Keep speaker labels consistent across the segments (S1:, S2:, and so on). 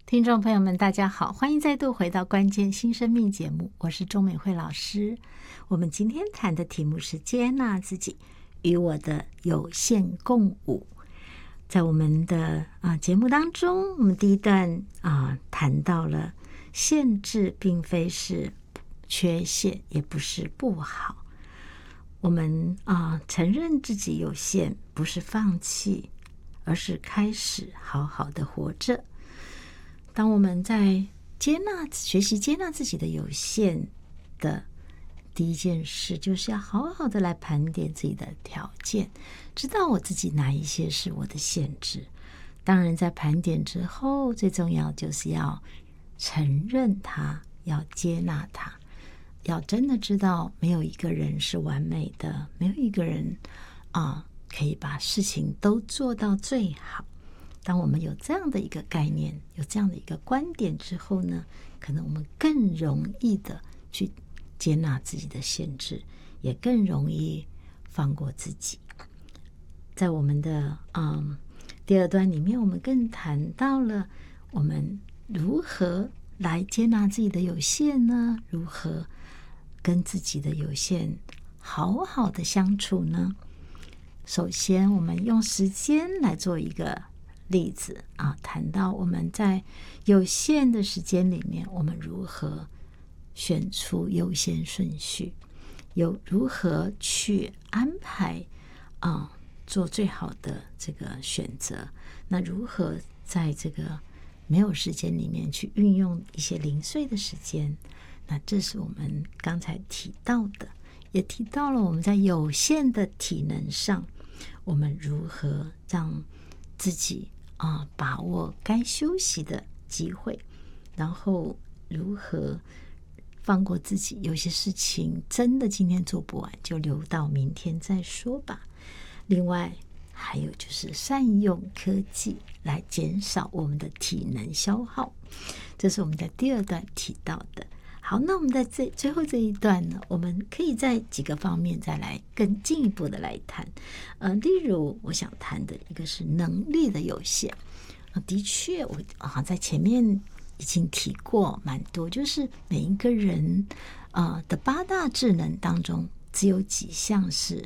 S1: 听众朋友们大家好，欢迎再度回到关键新生命节目，我是钟美惠老师。我们今天谈的题目是接纳自己与我的有限共舞。在我们的节目当中，我们第一段谈到了限制并非是缺陷，也不是不好。我们承认自己有限，不是放弃，而是开始好好的活着。当我们在学习接纳自己的有限的第一件事，就是要好好的来盘点自己的条件，知道我自己哪一些是我的限制。当然在盘点之后，最重要就是要承认它，要接纳它，要真的知道没有一个人是完美的，没有一个人可以把事情都做到最好。当我们有这样的一个概念，有这样的一个观点之后呢，可能我们更容易的去接纳自己的限制，也更容易放过自己。在我们的第二段里面，我们更谈到了我们如何来接纳自己的有限呢？如何跟自己的有限好好的相处呢？首先我们用时间来做一个例子谈到我们在有限的时间里面，我们如何选出优先顺序，如何去安排做最好的这个选择。那如何在这个没有时间里面去运用一些零碎的时间？那这是我们刚才提到的，也提到了我们在有限的体能上，我们如何让自己把握该休息的机会，然后如何放过自己，有些事情真的今天做不完，就留到明天再说吧。另外还有就是善用科技来减少我们的体能消耗，这是我们在第二段提到的。好，那我们在最后这一段呢，我们可以在几个方面再来更进一步的来谈。例如我想谈的一个是能力的有限。的确我在前面已经提过蛮多，就是每一个人的8大智能当中，只有几项是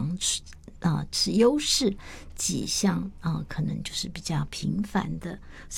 S1: 是优势，几项可能就是比较平凡的。